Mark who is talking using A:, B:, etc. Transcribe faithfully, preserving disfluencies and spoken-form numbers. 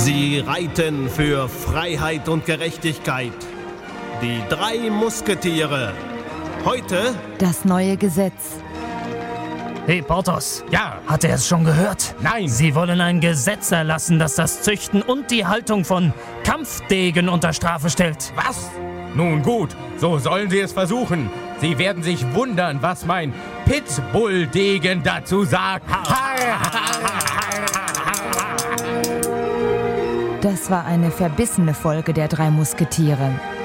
A: Sie reiten für Freiheit und Gerechtigkeit. Die drei Musketiere. Heute
B: das neue Gesetz.
C: Hey, Porthos.
D: Ja.
C: Hat er es schon gehört?
D: Nein.
C: Sie wollen ein Gesetz erlassen, das das Züchten und die Haltung von Kampfdegen unter Strafe stellt.
D: Was? Nun gut, so sollen sie es versuchen. Sie werden sich wundern, was mein Pitbull-Degen dazu sagt.
B: Das war eine verbissene Folge der drei Musketiere.